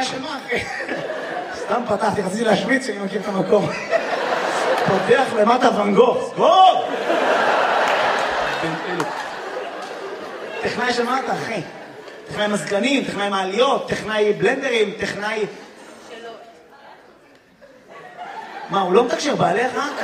טכנאי של מה, אחי? סתם פתחתי, רציתי להשוויץ שאני מכיר את המקום. פותח למטה ואן גוך, סגור! טכנאי של מה אתה, אחי? טכנאי מזגנים, טכנאי מעליות, טכנאי בלנדרים, טכנאי... מה, הוא לא מתקשר בעליך?